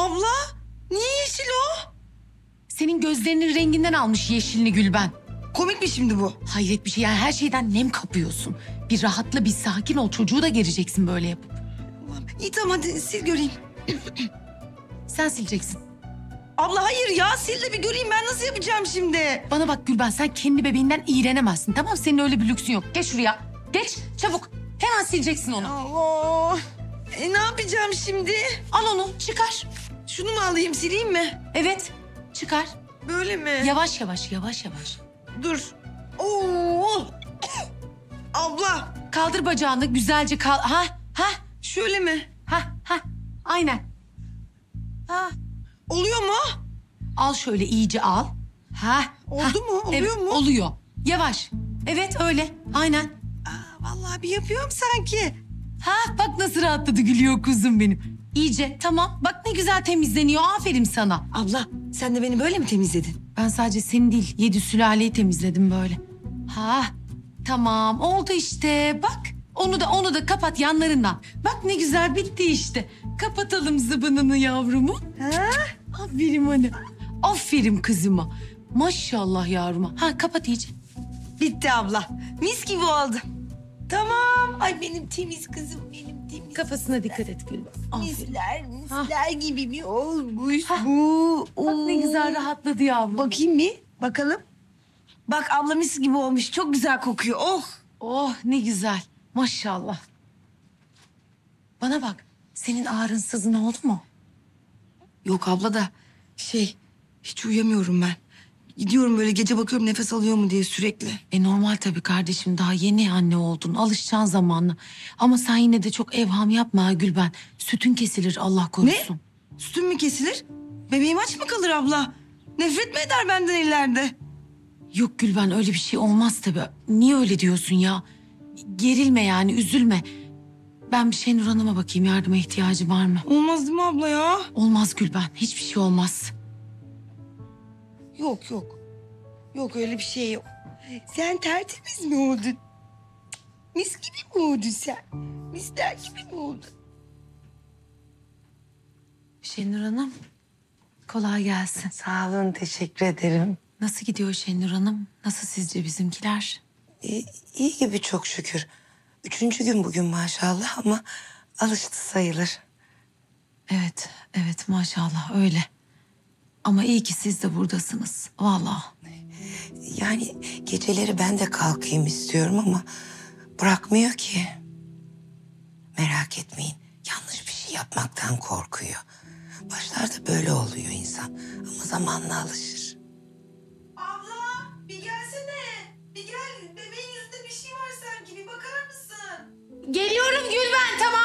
Abla niye yeşil o? Senin gözlerinin renginden almış yeşilini Gülben. Komik mi şimdi bu? Hayret bir şey, yani her şeyden nem kapıyorsun. Bir rahatla, bir sakin ol. Çocuğu da gereceksin böyle yapıp. Allah'ım. İyi tamam hadi sil göreyim. Sen sileceksin. Abla hayır ya sil de bir göreyim ben nasıl yapacağım şimdi? Bana bak Gülben, sen kendi bebeğinden iğrenemezsin, tamam mı? Senin öyle bir lüksün yok. Geç şuraya. Geç çabuk. Hemen sileceksin onu. Allah. Ne yapacağım şimdi? Al onu, çıkar. Şunu mu alayım sileyim mi? Evet, çıkar. Böyle mi? Yavaş yavaş, yavaş yavaş. Dur. Oo. Abla Kaldır bacağını, güzelce ha. şöyle mi? Ha. Aynen. Ha. Oluyor mu? Al şöyle, iyice al. Ha. Oldu mu? Oluyor evet, mu? Oluyor. Yavaş. Evet, öyle. Aynen. Vallahi bir yapıyorum sanki. Ha, bak nasıl rahatladı, gülüyor kuzum benim. İyice, tamam. Bak ne güzel temizleniyor. Aferin sana. Abla sen de beni böyle mi temizledin? Ben sadece seni değil, 7 sülaleyi temizledim böyle. Ha, tamam. Oldu işte. Bak. Onu da kapat yanlarından. Bak ne güzel bitti işte. Kapatalım zıbınını yavrumu. Ha? Aferin anne. Aferin kızıma. Maşallah yavruma. Ha, kapat iyice. Bitti abla. Mis gibi oldu. Tamam. Ay benim temiz kızım benim temiz. Kafasına dikkat et Gülben. Aferin. Misler gibi bir olmuş Ha. bu. Bak ne güzel rahatladı yavrum. Bakayım bir bakalım. Bak abla mis gibi olmuş. Çok güzel kokuyor. Oh. Oh ne güzel. Maşallah. Bana bak. Senin ağrın sızın oldu mu? Yok abla da hiç uyuyamıyorum ben. Gidiyorum böyle gece bakıyorum nefes alıyor mu diye sürekli. Normal tabii kardeşim. Daha yeni anne oldun. Alışacaksın zamanla. Ama sen yine de çok evham yapma ha Gülben. Sütün kesilir Allah korusun. Sütüm mü kesilir? Bebeğim aç mı kalır abla? Nefret mi eder benden ileride? Yok Gülben, öyle bir şey olmaz tabii. Niye öyle diyorsun ya? Gerilme yani, üzülme. Ben bir Şenur Hanım'a bakayım, yardıma ihtiyacı var mı? Olmaz değil mi abla ya? Olmaz Gülben, hiçbir şey olmaz. Yok yok. Yok öyle bir şey yok. Sen tertemiz mi oldun? Cık, mis gibi mi oldun sen? Misler gibi mi oldun? Şenur Hanım, kolay gelsin. Sağ olun, teşekkür ederim. Nasıl gidiyor Şenur Hanım? Nasıl sizce bizimkiler? İyi gibi çok şükür. 3. gün bugün maşallah ama alıştı sayılır. Evet maşallah öyle. Ama iyi ki siz de buradasınız. Vallahi. Yani geceleri ben de kalkayım istiyorum ama bırakmıyor ki. Merak etmeyin, yanlış bir şey yapmaktan korkuyor. Başlarda böyle oluyor insan ama zamanla alışır. Abla bir gelsene. Bir gel. Bebeğin yüzünde bir şey var sanki. Bir bakar mısın? Geliyorum Gülben, tamam.